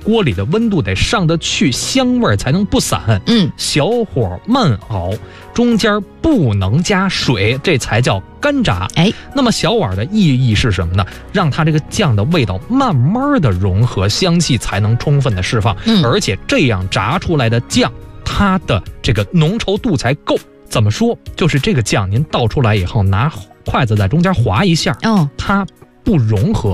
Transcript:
锅里的温度得上得去，香味才能不散。小火慢熬，中间不能加水，这才叫干炸。那么小碗的意义是什么呢？让它这个酱的味道慢慢的融合，香气才能充分的释放。而且这样炸出来的酱，它的这个浓稠度才够。怎么说？就是这个酱您倒出来以后，拿筷子在中间划一下，它不融合，